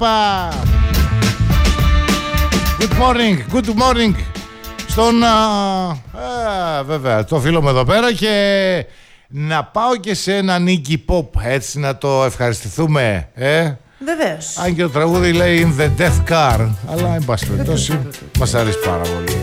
Good morning στον βέβαια το φίλο μου εδώ πέρα, και να πάω και σε ένα Iggy Pop, έτσι να το ευχαριστηθούμε, Βεβαίως. αν και το τραγούδι λέει In the Death Car, αλλά εν πάση περιπτώσει μας αρέσει πάρα πολύ.